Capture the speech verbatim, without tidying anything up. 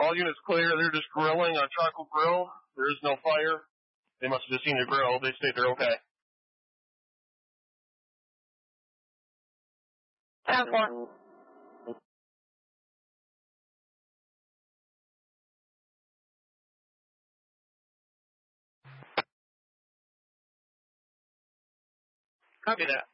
All units clear. They're just grilling on Charcoal Grill. There is no fire. They must have just seen the grill. They state they're okay. ten four. Copy that.